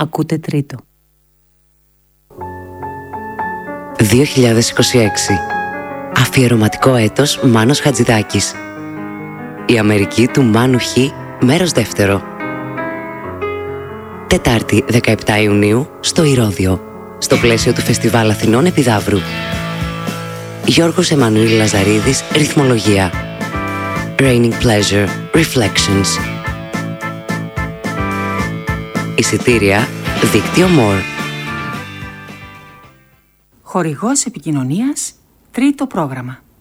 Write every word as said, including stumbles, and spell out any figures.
Ακούτε Τρίτο. δύο χιλιάδες είκοσι έξι. Αφιερωματικό έτος Μάνος Χατζηδάκης. Η Αμερική του Μάνου Χ, μέρος δεύτερο. Τετάρτη δεκαεπτά Ιουνίου στο Ηρώδειο, στο πλαίσιο του Φεστιβάλ Αθηνών Επιδαύρου. Γιώργος Εμμανουήλ Λαζαρίδης, ρυθμολογία. Raining Pleasure, Reflections. Εισιτήρια, δίκτυο More. Χορηγός επικοινωνίας, Τρίτο πρόγραμμα.